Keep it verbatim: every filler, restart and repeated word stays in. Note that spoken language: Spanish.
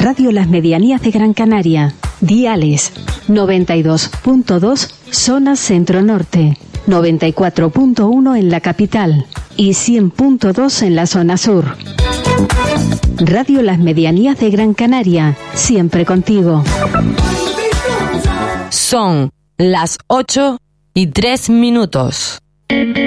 Radio Las Medianías de Gran Canaria. Diales noventa y dos punto dos zona centro-norte, noventa y cuatro punto uno en la capital y cien punto dos en la zona sur. Radio Las Medianías de Gran Canaria, siempre contigo. Son las ocho y tres minutos.